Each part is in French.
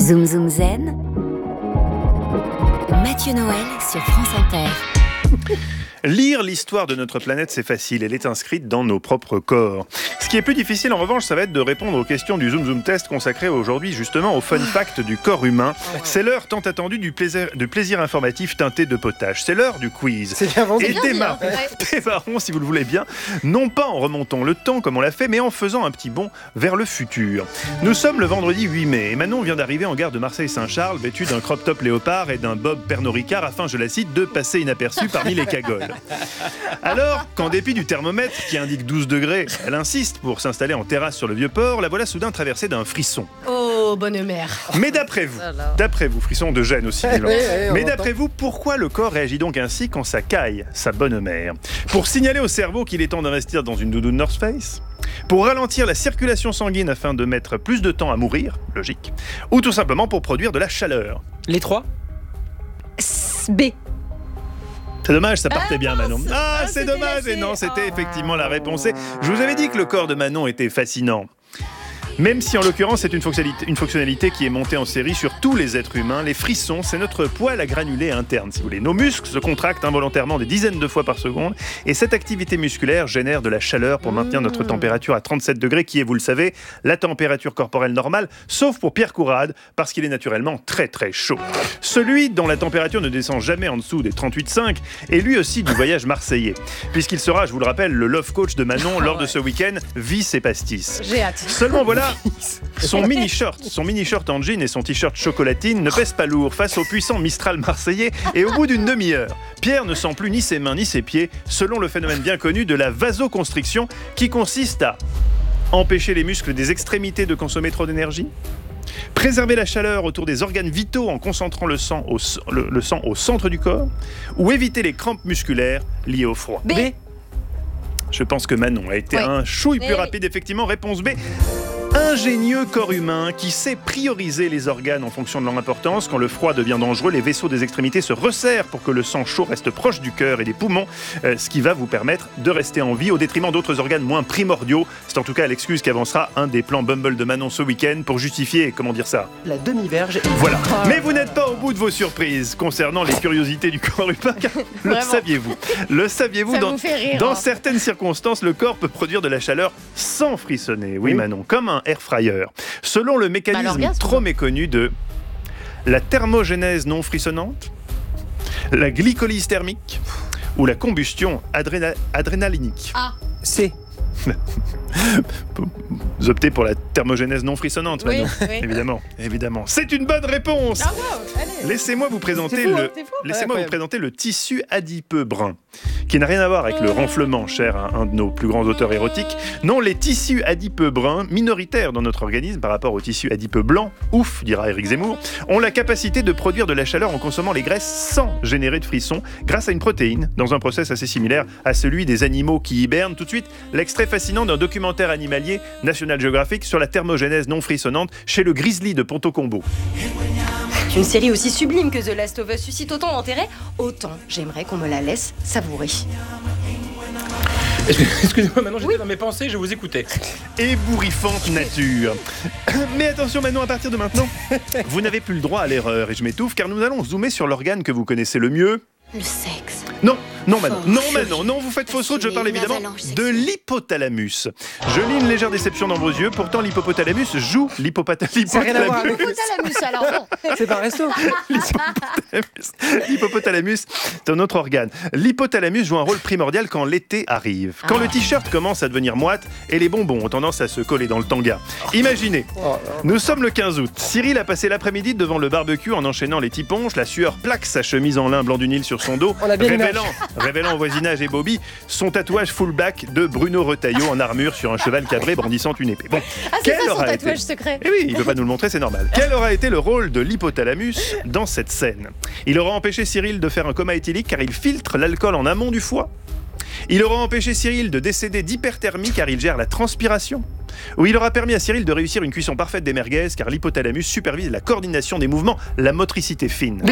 Zoom Zoom Zen, Mathieu Noël sur France Inter. Lire l'histoire de notre planète, c'est facile, elle est inscrite dans nos propres corps. Ce qui est plus difficile en revanche, ça va être de répondre aux questions du Zoom Zoom Test consacré aujourd'hui justement au fun fact du corps humain. C'est l'heure tant attendue du plaisir informatif teinté de potage. C'est l'heure du quiz. C'est bien vendu. Et démarrons, si vous le voulez bien, non pas en remontant le temps comme on l'a fait, mais en faisant un petit bond vers le futur. Nous sommes le vendredi 8 mai et Manon vient d'arriver en gare de Marseille-Saint-Charles vêtue d'un crop top léopard et d'un bob Pernod Ricard afin, je la cite, de passer inaperçue parmi les cagoles. Alors, qu'en dépit du thermomètre qui indique 12 degrés, elle insiste pour s'installer en terrasse sur le Vieux-Port, la voilà soudain traversée d'un frisson. Oh, bonne mère. Mais d'après vous, frisson de gêne aussi, mais d'après vous, pourquoi le corps réagit donc ainsi quand ça caille, sa bonne mère ? Pour signaler au cerveau qu'il est temps d'investir dans une doudoune North Face ? Pour ralentir la circulation sanguine afin de mettre plus de temps à mourir, logique, ou tout simplement pour produire de la chaleur ? Les trois ? B. C'est dommage, ça partait bien, Manon. Ah, c'est dommage. Et non, c'était effectivement la réponse. Et je vous avais dit que le corps de Manon était fascinant. Même si en l'occurrence c'est une fonctionnalité qui est montée en série sur tous les êtres humains, les frissons, c'est notre poil à granulés interne, si vous voulez. Nos muscles se contractent involontairement des dizaines de fois par seconde et cette activité musculaire génère de la chaleur pour maintenir notre température à 37 degrés, qui est, vous le savez, la température corporelle normale, sauf pour Pierre Courade, parce qu'il est naturellement très très chaud. Celui dont la température ne descend jamais en dessous des 38,5 est lui aussi du voyage marseillais, puisqu'il sera, je vous le rappelle, le love coach de Manon lors de ce week-end, Vis et Pastis. J'ai hâte. Seulement voilà, son mini-shirt en jean et son t-shirt chocolatine ne pèsent pas lourd face au puissant Mistral marseillais et au bout d'une demi-heure, Pierre ne sent plus ni ses mains ni ses pieds, selon le phénomène bien connu de la vasoconstriction qui consiste à empêcher les muscles des extrémités de consommer trop d'énergie, préserver la chaleur autour des organes vitaux en concentrant le sang au centre du corps, ou éviter les crampes musculaires liées au froid. B. Je pense que Manon a été un chouille plus rapide, effectivement. Réponse B. Ingénieux corps humain qui sait prioriser les organes en fonction de leur importance. Quand le froid devient dangereux, les vaisseaux des extrémités se resserrent pour que le sang chaud reste proche du cœur et des poumons, ce qui va vous permettre de rester en vie au détriment d'autres organes moins primordiaux. C'est en tout cas l'excuse qu'avancera un des plans Bumble de Manon ce week-end pour justifier, comment dire ça ? La demi-verge. Voilà. Mais vous n'êtes pas au bout de vos surprises concernant les curiosités du corps humain, car le saviez-vous Ça vous fait rire, dans certaines circonstances, le corps peut produire de la chaleur sans frissonner. Oui, Manon, comme un air fryer. Selon le mécanisme trop méconnu de la thermogénèse non frissonnante, la glycolyse thermique ou la combustion adrénalinique. A. C. Vous optez pour la thermogénèse non frissonnante, Manon. Oui. Évidemment. C'est une bonne réponse. Ah wow, allez. Laissez-moi vous présenter vous présenter le tissu adipeux brun, qui n'a rien à voir avec le renflement, cher à un de nos plus grands auteurs érotiques. Non, les tissus adipeux bruns, minoritaires dans notre organisme par rapport aux tissus adipeux blancs, ouf, dira Éric Zemmour, ont la capacité de produire de la chaleur en consommant les graisses sans générer de frissons, grâce à une protéine, dans un process assez similaire à celui des animaux qui hibernent. Tout de suite, l'extrait fascinant d'un documentaire animalier National Geographic sur la thermogénèse non frissonnante chez le grizzly de Ponto Combo. Une série aussi sublime que The Last of Us suscite autant d'intérêt, autant j'aimerais qu'on me la laisse savourer. Excusez-moi, Manon, j'étais dans mes pensées, je vous écoutais. Ébouriffante nature. Mais attention Manon, à partir de maintenant, vous n'avez plus le droit à l'erreur, et je m'étouffe, car nous allons zoomer sur l'organe que vous connaissez le mieux. Le sexe. Non, Manon, vous faites fausse route, je parle évidemment de l'hypothalamus. Je lis une légère déception dans vos yeux, pourtant l'hypothalamus joue l'hypothalamus. Ça n'a rien à voir avec Hypothalamus, alors non. C'est pas un resto. L'hypothalamus, c'est un autre organe. L'hypothalamus joue un rôle primordial quand l'été arrive. Quand le t-shirt commence à devenir moite et les bonbons ont tendance à se coller dans le tanga. Imaginez, nous sommes le 15 août. Cyril a passé l'après-midi devant le barbecue en enchaînant les tiponches. La sueur plaque sa chemise en lin blanc du Nil sur son dos, révélant au voisinage et Bobby son tatouage full back de Bruno Retailleau en armure sur un cheval cabré brandissant une épée. Bon, c'est ça son tatouage secret. Eh oui, il ne peut pas nous le montrer, c'est normal. Quel aura été le rôle de l'hypothalamus dans cette scène ? Il aura empêché Cyril de faire un coma éthylique car il filtre l'alcool en amont du foie. Il aura empêché Cyril de décéder d'hyperthermie car il gère la transpiration. Ou il aura permis à Cyril de réussir une cuisson parfaite des merguez car l'hypothalamus supervise la coordination des mouvements, la motricité fine.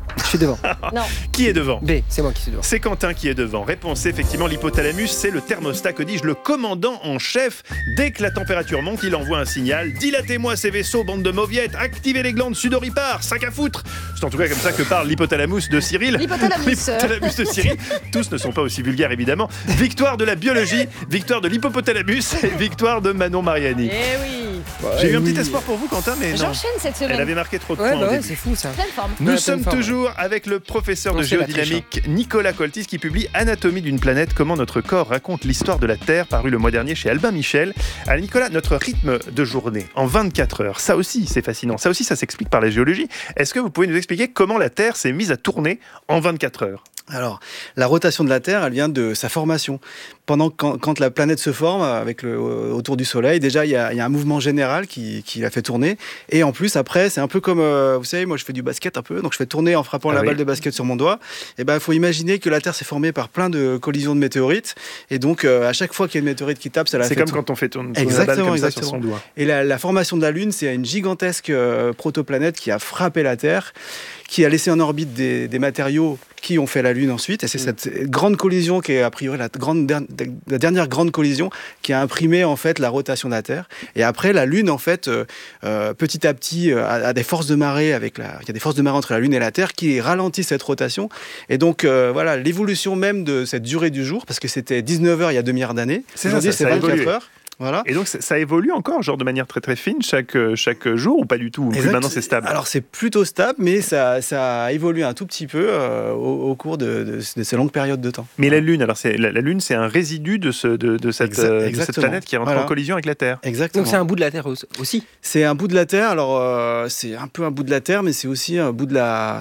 Je suis devant. Non. Qui est devant ? B, c'est moi qui suis devant. C'est Quentin qui est devant. Réponse C, effectivement, l'hypothalamus, c'est le thermostat, que dis-je, le commandant en chef. Dès que la température monte, il envoie un signal. Dilatez-moi ces vaisseaux, bande de mauviettes, activez les glandes sudoripares, sac à foutre. C'est en tout cas comme ça que parle l'hypothalamus de Cyril. L'hypothalamus de Cyril. Tous ne sont pas aussi vulgaires, évidemment. Victoire de la biologie, victoire de l'hypothalamus et victoire de Manon Mariani. Eh oui. J'ai eu un petit espoir pour vous, Quentin, mais non. J'enchaîne cette semaine. Elle avait marqué trop de points au début. C'est fou ça. Pleine forme. Nous sommes toujours avec le professeur de géodynamique Nicolas Coltis qui publie Anatomie d'une planète, comment notre corps raconte l'histoire de la Terre, paru le mois dernier chez Albin Michel. Alors Nicolas, notre rythme de journée en 24 heures, ça aussi c'est fascinant, ça aussi ça s'explique par la géologie. Est-ce que vous pouvez nous expliquer comment la Terre s'est mise à tourner en 24 heures ? Alors, la rotation de la Terre, elle vient de sa formation. Quand la planète se forme autour du Soleil, déjà, il y a un mouvement général qui la fait tourner. Et en plus, après, c'est un peu comme, vous savez, moi, je fais du basket un peu. Donc, je fais tourner en frappant la balle de basket sur mon doigt. Et ben, il faut imaginer que la Terre s'est formée par plein de collisions de météorites. Et donc, à chaque fois qu'il y a une météorite qui tape, ça la fait tourner. C'est comme quand on fait tourner la balle comme ça sur son doigt. Et la formation de la Lune, c'est une gigantesque protoplanète qui a frappé la Terre, qui a laissé en orbite des matériaux qui ont fait la Lune ensuite. Et c'est cette grande collision qui est a priori la dernière grande collision qui a imprimé en fait la rotation de la Terre. Et après, la Lune, en fait, petit à petit, a des forces de marée il y a des forces de marée entre la Lune et la Terre qui ralentissent cette rotation. Et donc, voilà, l'évolution même de cette durée du jour, parce que c'était 19 heures il y a 2 milliards d'années. Aujourd'hui, c'est 24 heures. Voilà. Et donc ça évolue encore, genre de manière très très fine chaque jour ou pas du tout? Maintenant c'est stable. Alors c'est plutôt stable, mais ça évolue un tout petit peu au cours de ces longues périodes de temps. Mais la Lune, alors la Lune, c'est un résidu de cette planète qui rentre en collision avec la Terre. Exactement. Donc c'est un bout de la Terre aussi. C'est un bout de la Terre. Alors c'est un peu un bout de la Terre, mais c'est aussi un bout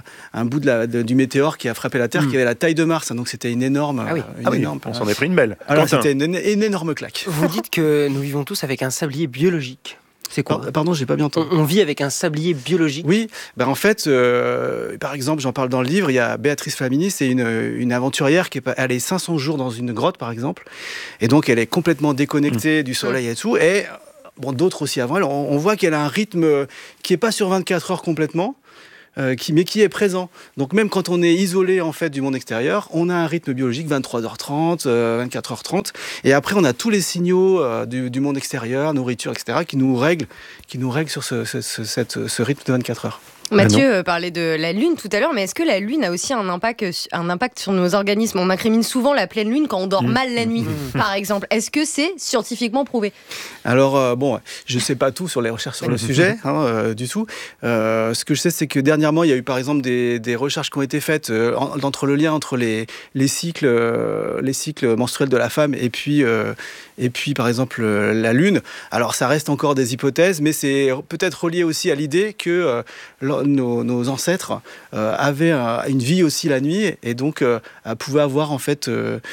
du météore qui a frappé la Terre, qui avait la taille de Mars. Donc c'était une énorme. On s'en est pris une belle. Alors c'était une énorme claque. Vous dites que nous vivons tous avec un sablier biologique. C'est quoi ? Pardon, j'ai pas bien entendu. On vit avec un sablier biologique. Oui, en fait, par exemple, j'en parle dans le livre, il y a Béatrice Flamini, c'est une aventurière qui est allée 500 jours dans une grotte, par exemple, et donc elle est complètement déconnectée du soleil et tout, et d'autres aussi avant elle, on voit qu'elle a un rythme qui est pas sur 24 heures complètement, mais qui est présent. Donc même quand on est isolé en fait du monde extérieur, on a un rythme biologique 23h30, 24h30, et après on a tous les signaux du monde extérieur, nourriture, etc., qui nous règlent sur ce rythme de 24 heures. Mathieu parlait de la Lune tout à l'heure, mais est-ce que la Lune a aussi un impact sur nos organismes ? On incrimine souvent la pleine Lune quand on dort mal la nuit, par exemple. Est-ce que c'est scientifiquement prouvé ? Alors, je ne sais pas tout sur les recherches sur le sujet, du tout. Ce que je sais, c'est que dernièrement, il y a eu par exemple des recherches qui ont été faites entre le lien entre les cycles menstruels de la femme et puis par exemple la Lune. Alors, ça reste encore des hypothèses, mais c'est peut-être relié aussi à l'idée que nos ancêtres avaient une vie aussi la nuit et donc pouvaient avoir en fait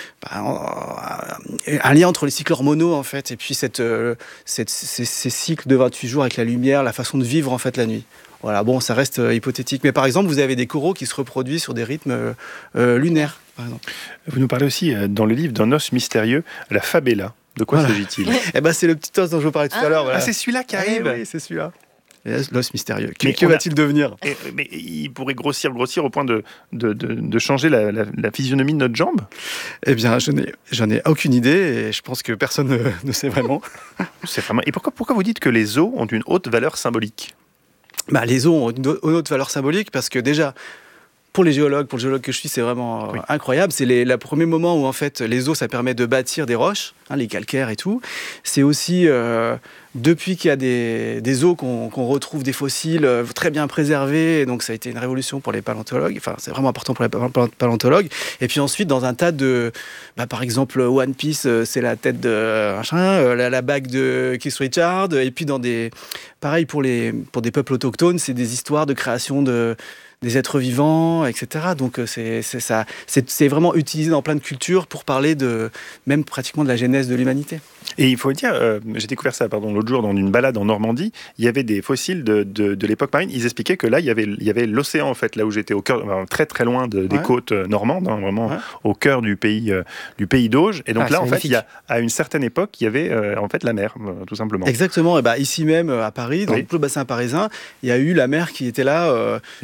un lien entre les cycles hormonaux en fait et puis ces cycles de 28 jours avec la lumière, la façon de vivre en fait la nuit. Voilà, ça reste hypothétique. Mais par exemple, vous avez des coraux qui se reproduisent sur des rythmes lunaires, par exemple. Vous nous parlez aussi dans le livre d'un os mystérieux, la Fabella. De quoi s'agit-il ? C'est le petit os dont je vous parlais tout à l'heure. Voilà. Ah, c'est celui-là qui arrive. Oui, c'est celui-là. L'os mystérieux. Que va-t-il devenir ? Mais il pourrait grossir au point de changer la physionomie de notre jambe ? Eh bien, j'en ai aucune idée et je pense que personne ne sait vraiment. Et pourquoi vous dites que les os ont une haute valeur symbolique ? Les os ont une haute valeur symbolique parce que déjà, pour le géologue que je suis, c'est vraiment incroyable. C'est le premier moment où en fait les os, ça permet de bâtir des roches, les calcaires et tout. C'est aussi depuis qu'il y a des os qu'on retrouve des fossiles très bien préservés. Et donc ça a été une révolution pour les paléontologues. Enfin, c'est vraiment important pour les paléontologues. Et puis ensuite, dans un tas de, par exemple, One Piece, c'est la tête de machin, la bague de Keith Richards. Et puis pareil pour des peuples autochtones, c'est des histoires de création des êtres vivants, etc. Donc c'est vraiment utilisé dans plein de cultures pour parler même pratiquement de la genèse de l'humanité. Et il faut dire, j'ai découvert ça l'autre jour dans une balade en Normandie, il y avait des fossiles de l'époque marine, ils expliquaient que là, il y avait l'océan en fait, là où j'étais au cœur, très très loin des côtes normandes, vraiment au cœur du pays d'Auge. Et donc là, en fait, à une certaine époque, il y avait en fait la mer, tout simplement. Exactement, et ici même à Paris, dans tout le bassin parisien, il y a eu la mer qui était là. C'est quelle époque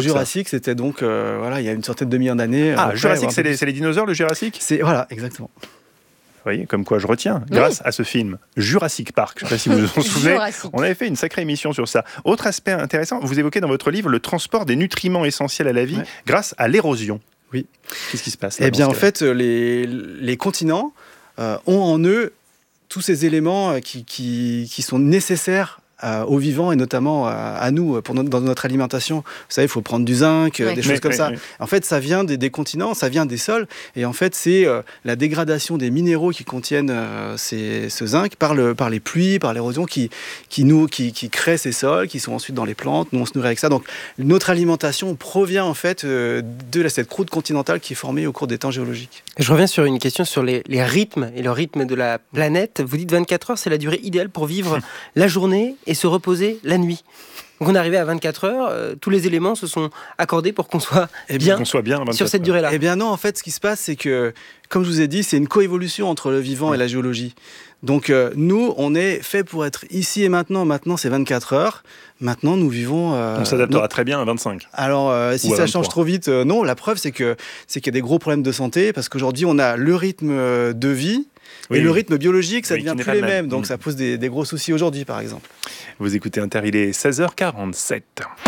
Jurassique, c'était donc il y a une centaine de millions d'années. Jurassique, c'est les dinosaures, le Jurassique. Voilà, exactement. Vous voyez, comme quoi je retiens, grâce à ce film Jurassic Park. Je ne sais pas si vous vous en souvenez, on avait fait une sacrée émission sur ça. Autre aspect intéressant, vous évoquez dans votre livre le transport des nutriments essentiels à la vie grâce à l'érosion. Oui. Qu'est-ce qui se passe là, en fait, les continents ont en eux tous ces éléments qui sont nécessaires aux vivants et notamment à nous dans notre alimentation. Vous savez, il faut prendre du zinc, des choses comme ça. En fait, ça vient des continents, ça vient des sols. Et en fait, c'est la dégradation des minéraux qui contiennent ce zinc par les pluies, par l'érosion qui crée ces sols, qui sont ensuite dans les plantes. Nous, on se nourrit avec ça. Donc, notre alimentation provient en fait de cette croûte continentale qui est formée au cours des temps géologiques. Je reviens sur une question sur les rythmes et le rythme de la planète. Vous dites 24 heures, c'est la durée idéale pour vivre la journée et se reposer la nuit. Donc on est arrivé à 24 heures, tous les éléments se sont accordés pour qu'on soit bien sur cette durée-là. Eh bien non, en fait, ce qui se passe, c'est que, comme je vous ai dit, c'est une coévolution entre le vivant et la géologie. Donc nous, on est fait pour être ici et maintenant. Maintenant, c'est 24 heures. Maintenant, nous vivons... on s'adaptera très bien à 25. Alors, si ça change trop vite, non. La preuve, c'est qu'il y a des gros problèmes de santé, parce qu'aujourd'hui, on a le rythme de vie, et le rythme biologique, ça devient plus les mêmes. Donc ça pose des gros soucis aujourd'hui, par exemple. Vous écoutez Inter, il est 16h47.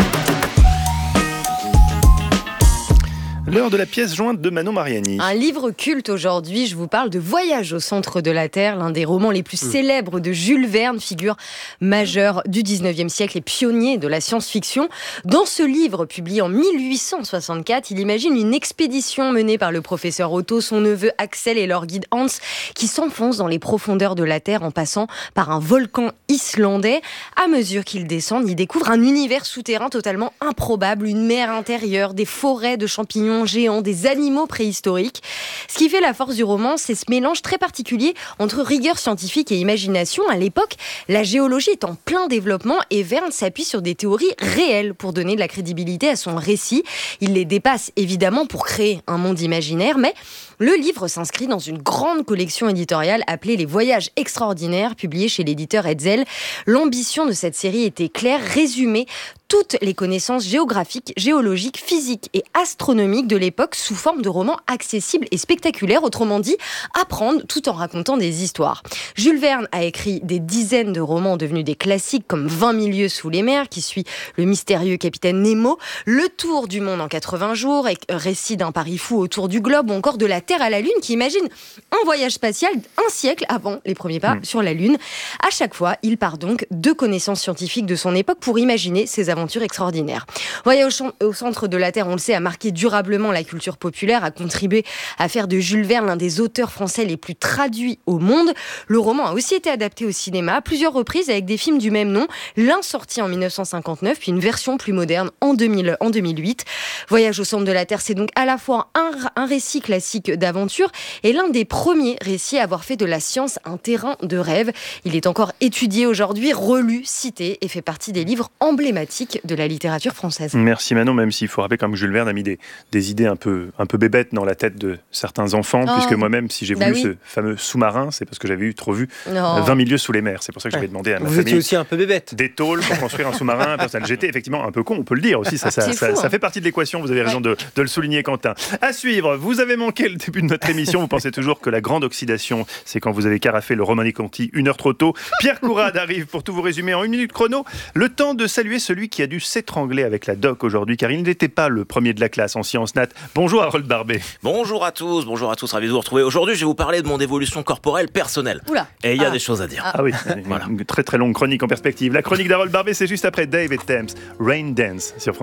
L'heure de la pièce jointe de Manon Mariani. Un livre culte aujourd'hui, je vous parle de Voyage au centre de la Terre, l'un des romans les plus célèbres de Jules Verne, figure majeure du 19e siècle et pionnier de la science-fiction. Dans ce livre, publié en 1864, il imagine une expédition menée par le professeur Otto, son neveu Axel et leur guide Hans, qui s'enfoncent dans les profondeurs de la Terre en passant par un volcan islandais. À mesure qu'ils descendent, ils découvrent un univers souterrain totalement improbable, une mer intérieure, des forêts de champignons géants, des animaux préhistoriques. Ce qui fait la force du roman, c'est ce mélange très particulier entre rigueur scientifique et imagination. À l'époque, la géologie est en plein développement et Verne s'appuie sur des théories réelles pour donner de la crédibilité à son récit. Il les dépasse évidemment pour créer un monde imaginaire, mais le livre s'inscrit dans une grande collection éditoriale appelée Les Voyages extraordinaires, publiée chez l'éditeur Hetzel. L'ambition de cette série était claire, résumer toutes les connaissances géographiques, géologiques, physiques et astronomiques de l'époque sous forme de romans accessibles et spectaculaires, autrement dit, apprendre tout en racontant des histoires. Jules Verne a écrit des dizaines de romans devenus des classiques comme 20 000 lieues sous les mers, qui suit le mystérieux capitaine Nemo, Le Tour du monde en 80 jours, récit d'un pari fou autour du globe, ou encore de la Terre à la Lune, qui imagine un voyage spatial un siècle avant les premiers pas sur la Lune. À chaque fois, il part donc de connaissances scientifiques de son époque pour imaginer ses aventures extraordinaires. Voyage au centre de la Terre, on le sait, a marqué durablement la culture populaire, a contribué à faire de Jules Verne l'un des auteurs français les plus traduits au monde. Le roman a aussi été adapté au cinéma à plusieurs reprises avec des films du même nom, l'un sorti en 1959, puis une version plus moderne en 2008. Voyage au centre de la Terre, c'est donc à la fois un récit classique d'aventure et l'un des premiers récits à avoir fait de la science un terrain de rêve. Il est encore étudié aujourd'hui, relu, cité et fait partie des livres emblématiques de la littérature française. Merci Manon, même s'il faut rappeler comme Jules Verne a mis des idées un peu bébêtes dans la tête de certains enfants, puisque moi-même, si j'ai voulu ce fameux sous-marin, c'est parce que j'avais trop vu 20 000 lieux sous les mers. C'est pour ça que j'avais demandé à ma famille. Vous étiez aussi un peu bébête. Des tôles pour construire un sous-marin. J'étais effectivement un peu con, on peut le dire aussi. Ça fait partie de l'équation, vous avez raison de le souligner, Quentin. À suivre, vous avez manqué le début de notre émission, vous pensez toujours que la grande oxydation, c'est quand vous avez carafé le Romanée Conti 1 heure trop tôt. Pierre Courade arrive pour tout vous résumer en 1 minute chrono. Le temps de saluer celui qui a dû s'étrangler avec la doc aujourd'hui, car il n'était pas le premier de la classe en sciences nat. Bonjour Harold Barbet. Bonjour à tous, ravi de vous retrouver. Aujourd'hui, je vais vous parler de mon évolution corporelle personnelle. Oula. Et il y a des choses à dire. Ah oui, voilà. Une très très longue chronique en perspective. La chronique d'Harold Barbet, c'est juste après Dave et Thames, Rain Dance sur France.